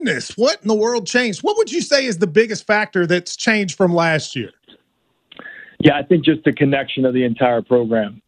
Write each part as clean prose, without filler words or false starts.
Goodness, what in the world changed? What would you say is the biggest factor that's changed from last year? Yeah, I think just the connection of the entire program.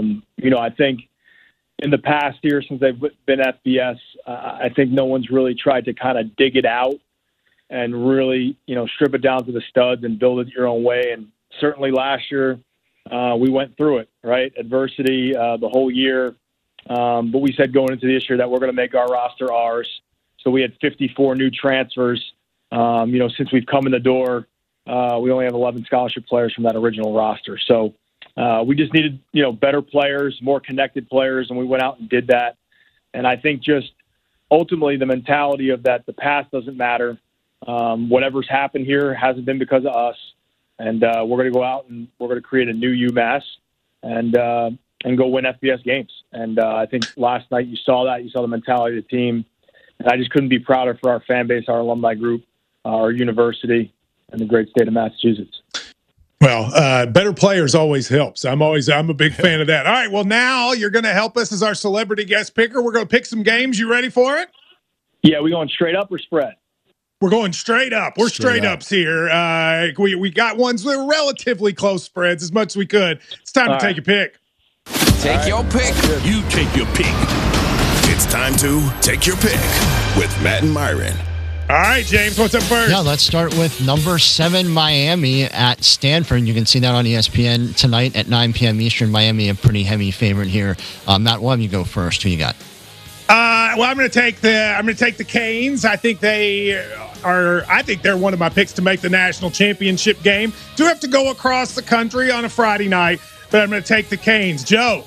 I think in the past year since they've been FBS, I think no one's really tried to kind of dig it out and really, strip it down to the studs and build it your own way. And certainly last year, we went through it, right? Adversity the whole year. But we said going into this year that we're going to make our roster ours. So we had 54 new transfers. Since we've come in the door, we only have 11 scholarship players from that original roster. So we just needed, better players, more connected players, and we went out and did that. And I think just ultimately the mentality of that the past doesn't matter. Whatever's happened here hasn't been because of us. And we're going to go out and we're going to create a new UMass and go win FBS games. And I think last night you saw that. You saw the mentality of the team. And I just couldn't be prouder for our fan base, our alumni group, our university, and the great state of Massachusetts. Well, better players always helps. I'm a big fan of that. All right, well, now you're going to help us as our celebrity guest picker. We're going to pick some games. You ready for it? Yeah, we going straight up or spread? We're going straight up. We're straight ups here. We got ones that are relatively close spreads as much as we could. It's time to take your pick. Take your pick. You take your pick. It's time to take your pick with Matt and Myron. All right, James, what's up first? Yeah, let's start with number 7, Miami at Stanford. You can see that on ESPN tonight at 9 p.m. Eastern. Miami, a pretty heavy favorite here. Matt, why don't you go first? Who you got? Well, I'm going to take the Canes. I think they're one of my picks to make the national championship game. Do have to go across the country on a Friday night, but I'm going to take the Canes. Joe.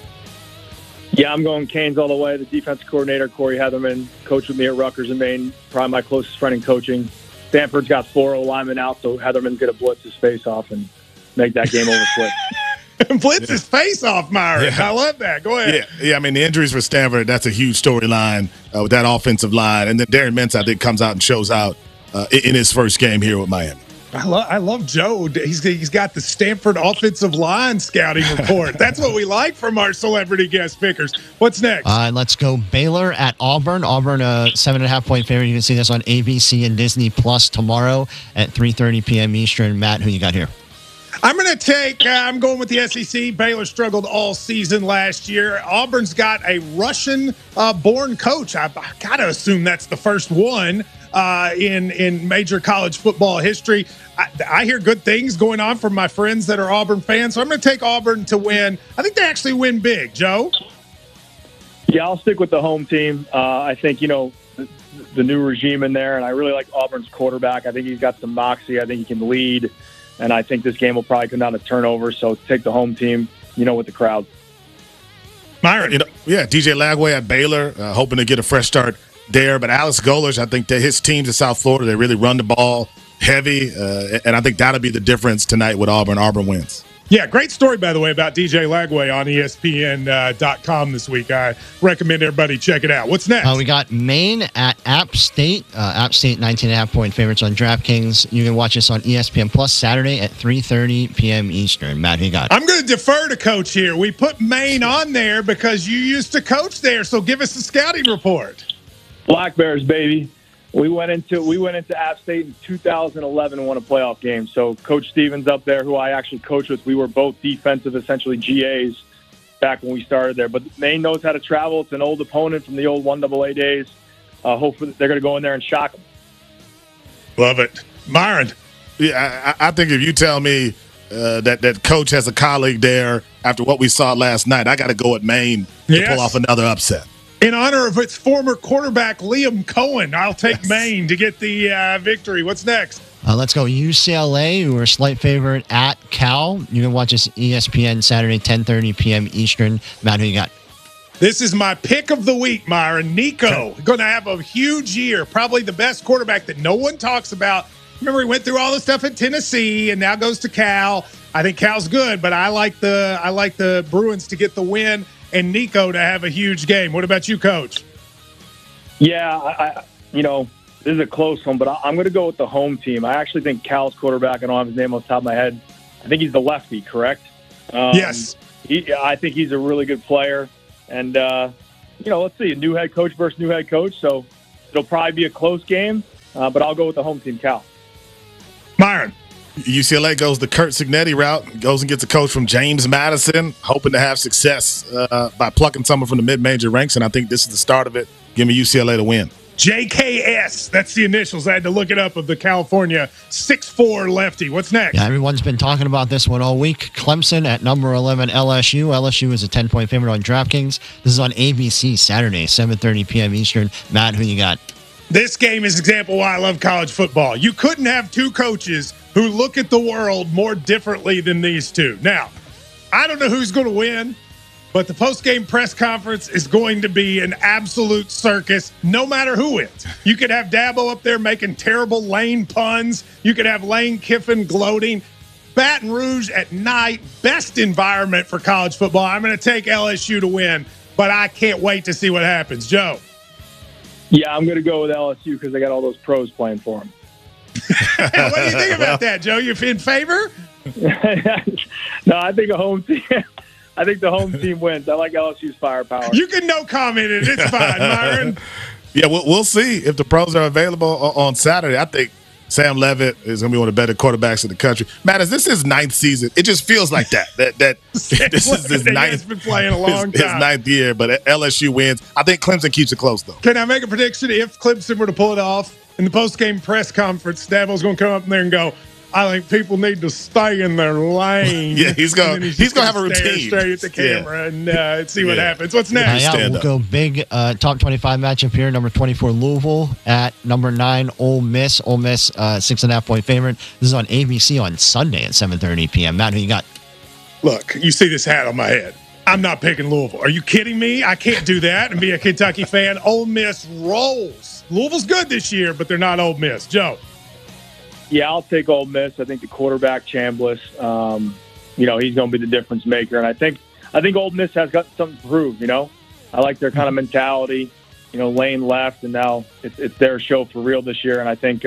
Yeah, I'm going Canes all the way. The defensive coordinator, Corey Heatherman, coached with me at Rutgers in Maine, probably my closest friend in coaching. Stanford's got 4 linemen out, so Heatherman's going to blitz his face off and make that game over quick. Blitz his face off, Myron. Yeah. I love that. Go ahead. Yeah. I mean, the injuries for Stanford, that's a huge storyline with that offensive line. And then Darren Mintz, I think, comes out and shows out in his first game here with Miami. I love Joe. He's got the Stanford offensive line scouting report. That's what we like from our celebrity guest pickers. What's next? Let's go Baylor at Auburn. Auburn, a 7.5-point favorite. You can see this on ABC and Disney Plus tomorrow at 3:30 p.m. Eastern. Matt, who you got here? I'm going with the SEC. Baylor struggled all season last year. Auburn's got a Russian-born coach. I got to assume that's the first one in major college football history. I hear good things going on from my friends that are Auburn fans, so I'm going to take Auburn to win. I think they actually win big. Joe? Yeah, I'll stick with the home team. I think, the new regime in there, and I really like Auburn's quarterback. I think he's got some moxie. I think he can lead. And I think this game will probably come down to turnovers. So take the home team, with the crowd. Myron. DJ Lagway at Baylor, hoping to get a fresh start there. But Alex Golesh, I think that his teams in South Florida, they really run the ball heavy. And I think that'll be the difference tonight with Auburn. Auburn wins. Yeah, great story, by the way, about DJ Lagway on ESPN.com this week. I recommend everybody check it out. What's next? We got Maine at App State. App State, 19.5-point favorites on DraftKings. You can watch this on ESPN Plus Saturday at 3:30 p.m. Eastern. Matt, who you got? I'm going to defer to Coach here. We put Maine on there because you used to coach there, so give us the scouting report. Black Bears, baby. We went into App State in 2011 and won a playoff game. So Coach Stevens up there, who I actually coached with, we were both defensive, essentially GAs back when we started there. But Maine knows how to travel. It's an old opponent from the old 1AA days. Hopefully they're going to go in there and shock them. Love it. Myron. Yeah, I think if you tell me that Coach has a colleague there after what we saw last night, I got to go with Maine to pull off another upset. In honor of its former quarterback, Liam Cohen, I'll take Maine to get the victory. What's next? Let's go UCLA, who are a slight favorite at Cal. You can watch this ESPN Saturday, 10:30 p.m. Eastern. Matt, who you got? This is my pick of the week, Myron. Nico, going to have a huge year. Probably the best quarterback that no one talks about. Remember, he went through all the stuff at Tennessee and now goes to Cal. I think Cal's good, but I like the Bruins to get the win and Nico to have a huge game. What about you, Coach? Yeah, this is a close one, but I'm going to go with the home team. I actually think Cal's quarterback, I don't have his name on the top of my head. I think he's the lefty, correct? Yes. I think he's a really good player. And, let's see, a new head coach versus new head coach. So it'll probably be a close game. but I'll go with the home team, Cal. Myron. UCLA goes the Curt Cignetti route, goes and gets a coach from James Madison, hoping to have success by plucking someone from the mid-major ranks, and I think this is the start of it. Give me UCLA to win. JKS, that's the initials. I had to look it up, of the California 6'4" lefty. What's next? Yeah, everyone's been talking about this one all week. Clemson at number 11, LSU. LSU is a 10-point favorite on DraftKings. This is on ABC Saturday, 7:30 p.m. Eastern. Matt, who you got? This game is an example why I love college football. You couldn't have two coaches who look at the world more differently than these two. Now, I don't know who's going to win, but the post-game press conference is going to be an absolute circus, no matter who wins. You could have Dabo up there making terrible Lane puns. You could have Lane Kiffin gloating. Baton Rouge at night, best environment for college football. I'm going to take LSU to win, but I can't wait to see what happens. Joe? Yeah, I'm going to go with LSU because they got all those pros playing for them. What do you think about that, Joe? You in favor? No, I think a home team. I think the home team wins. I like LSU's firepower. You can no comment it. It's fine, Myron. Yeah, we'll see if the pros are available on Saturday. I think Sam Levitt is going to be one of the better quarterbacks in the country. Matt, is this his ninth season? It just feels like that this is his ninth. He's been playing a long time. His ninth year, but LSU wins. I think Clemson keeps it close, though. Can I make a prediction? If Clemson were to pull it off in the post-game press conference, Dabo's going to come up there and go, I think people need to stay in their lane. Yeah, he's going to have a routine. Straight at the camera and see what happens. What's next? We'll go big top 25 matchup here. Number 24, Louisville at number 9, Ole Miss. Ole Miss, 6.5-point favorite. This is on ABC on Sunday at 7:30 p.m. Matt, who you got? Look, you see this hat on my head. I'm not picking Louisville. Are you kidding me? I can't do that and be a Kentucky fan. Ole Miss rolls. Louisville's good this year, but they're not Ole Miss. Joe? Yeah, I'll take Ole Miss. I think the quarterback Chambliss, he's going to be the difference maker, and I think Ole Miss has got something to prove. I like their kind of mentality. Lane left, and now it's their show for real this year, and I think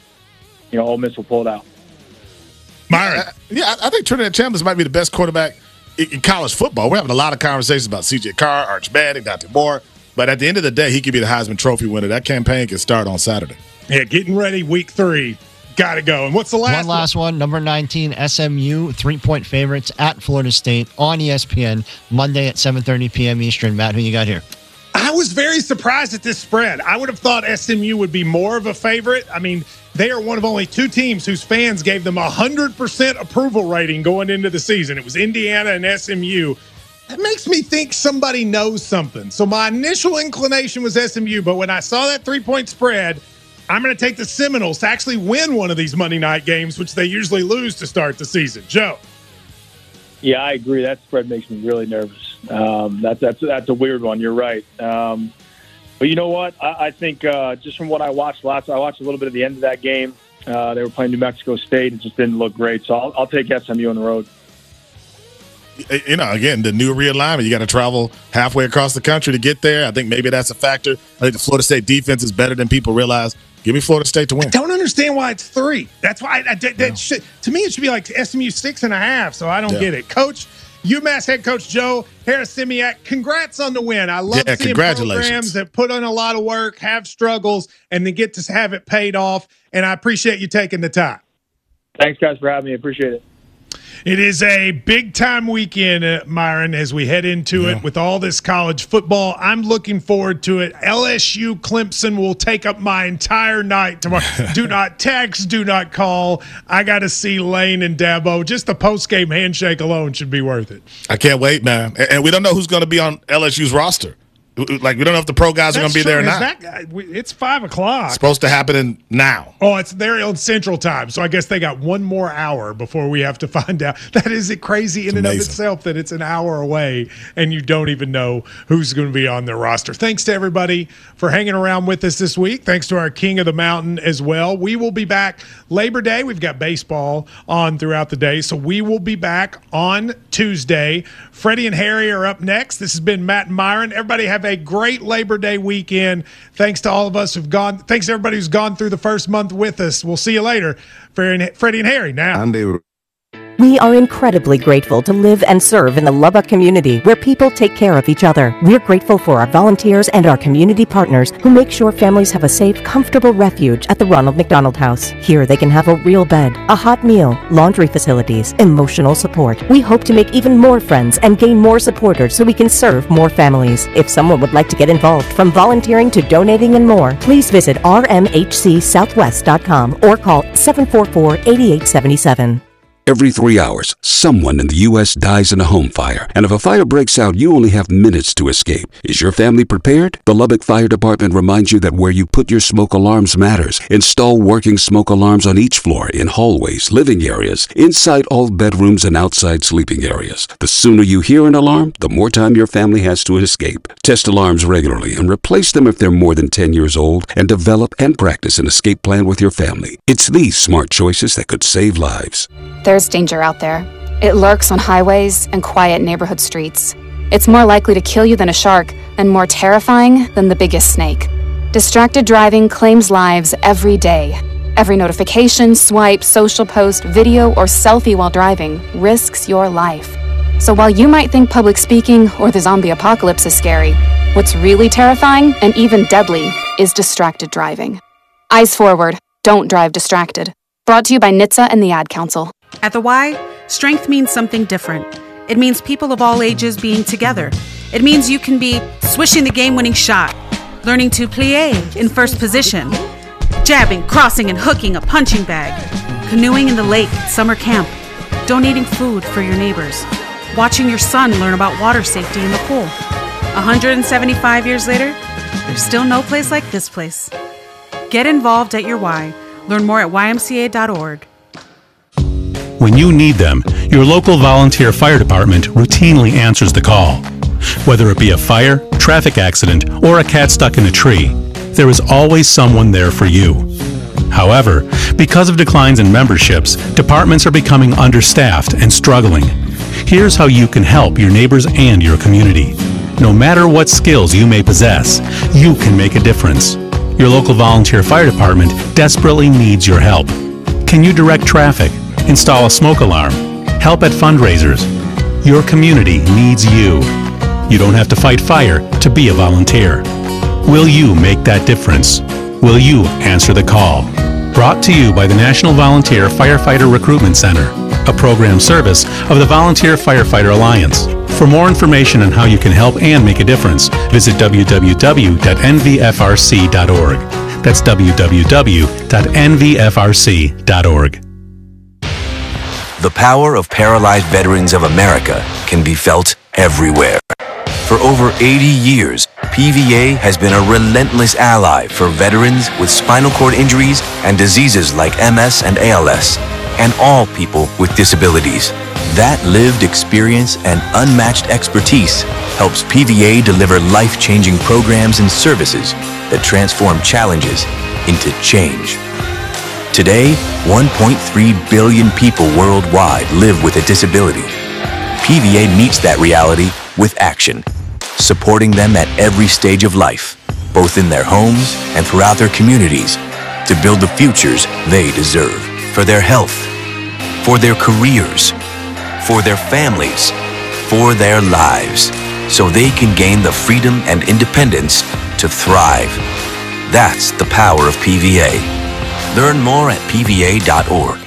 Ole Miss will pull it out. Myron, I think Trinidad Chambliss might be the best quarterback in college football. We're having a lot of conversations about C.J. Carr, Arch Manning, Dante Moore, but at the end of the day, he could be the Heisman Trophy winner. That campaign can start on Saturday. Yeah, getting ready, week 3. Got to go. And what's the last one? One last one. Number 19, SMU, 3-point favorites at Florida State on ESPN, Monday at 7:30 p.m. Eastern. Matt, who you got here? I was very surprised at this spread. I would have thought SMU would be more of a favorite. I mean, they are one of only 2 teams whose fans gave them 100% approval rating going into the season. It was Indiana and SMU. That makes me think somebody knows something. So my initial inclination was SMU, but when I saw that 3-point spread, I'm going to take the Seminoles to actually win one of these Monday night games, which they usually lose to start the season. Joe? Yeah, I agree. That spread makes me really nervous. That's a weird one. You're right. But you know what? I think just from what I watched I watched a little bit of the end of that game. They were playing New Mexico State. It just didn't look great. So I'll take SMU on the road. Again, the new realignment, you got to travel halfway across the country to get there. I think maybe that's a factor. I think the Florida State defense is better than people realize. Give me Florida State to win. I don't understand why it's 3. That's why to me it should be like SMU 6.5. So I don't get it. Coach, UMass head coach Joe Harris-Simiak, congrats on the win. I love seeing programs that put in a lot of work, have struggles, and then get to have it paid off. And I appreciate you taking the time. Thanks, guys, for having me. Appreciate it. It is a big-time weekend, Myron, as we head into it with all this college football. I'm looking forward to it. LSU Clemson will take up my entire night tomorrow. Do not text, do not call. I got to see Lane and Dabo. Just the post-game handshake alone should be worth it. I can't wait, man. And we don't know who's going to be on LSU's roster. Like, we don't know if the pro guys are going to be there or not. It's 5 o'clock. It's supposed to happen now. Oh, they're on Central Time, so I guess they got one more hour before we have to find out. That is crazy in and of itself that it's an hour away and you don't even know who's going to be on their roster. Thanks to everybody for hanging around with us this week. Thanks to our King of the Mountain as well. We will be back Labor Day. We've got baseball on throughout the day, so we will be back on Tuesday. Freddie and Harry are up next. This has been Matt and Myron. Everybody have a great Labor Day weekend. Thanks to all of us thanks to everybody who's gone through the first month with us. We'll see you later. Freddie and Harry now. We are incredibly grateful to live and serve in the Lubbock community where people take care of each other. We're grateful for our volunteers and our community partners who make sure families have a safe, comfortable refuge at the Ronald McDonald House. Here they can have a real bed, a hot meal, laundry facilities, emotional support. We hope to make even more friends and gain more supporters so we can serve more families. If someone would like to get involved, from volunteering to donating and more, please visit rmhcsouthwest.com or call 744-8877. Every 3 hours, someone in the U.S. dies in a home fire. And if a fire breaks out, you only have minutes to escape. Is your family prepared? The Lubbock Fire Department reminds you that where you put your smoke alarms matters. Install working smoke alarms on each floor, in hallways, living areas, inside all bedrooms, and outside sleeping areas. The sooner you hear an alarm, the more time your family has to escape. Test alarms regularly and replace them if they're more than 10 years old, and develop and practice an escape plan with your family. It's these smart choices that could save lives. There's danger out there. It lurks on highways and quiet neighborhood streets. It's more likely to kill you than a shark, and more terrifying than the biggest snake. Distracted driving claims lives every day. Every notification, swipe, social post, video, or selfie while driving risks your life. So while you might think public speaking or the zombie apocalypse is scary, what's really terrifying and even deadly is distracted driving. Eyes forward. Don't drive distracted. Brought to you by NHTSA and the Ad Council. At the Y, strength means something different. It means people of all ages being together. It means you can be swishing the game-winning shot, learning to plie in first position, jabbing, crossing, and hooking a punching bag, canoeing in the lake at summer camp, donating food for your neighbors, watching your son learn about water safety in the pool. 175 years later, there's still no place like this place. Get involved at your Y. Learn more at ymca.org. When you need them, your local volunteer fire department routinely answers the call. Whether it be a fire, traffic accident, or a cat stuck in a tree, there is always someone there for you. However, because of declines in memberships, departments are becoming understaffed and struggling. Here's how you can help your neighbors and your community. No matter what skills you may possess, you can make a difference. Your local volunteer fire department desperately needs your help. Can you direct traffic? Install a smoke alarm? Help at fundraisers? Your community needs you. You don't have to fight fire to be a volunteer. Will you make that difference? Will you answer the call? Brought to you by the National Volunteer Firefighter Recruitment Center, a program service of the Volunteer Firefighter Alliance. For more information on how you can help and make a difference, visit www.nvfrc.org. That's www.nvfrc.org. The power of Paralyzed Veterans of America can be felt everywhere. For over 80 years, PVA has been a relentless ally for veterans with spinal cord injuries and diseases like MS and ALS, and all people with disabilities. That lived experience and unmatched expertise helps PVA deliver life-changing programs and services that transform challenges into change. Today, 1.3 billion people worldwide live with a disability. PVA meets that reality with action, supporting them at every stage of life, both in their homes and throughout their communities, to build the futures they deserve for their health, for their careers, for their families, for their lives, so they can gain the freedom and independence to thrive. That's the power of PVA. Learn more at pva.org.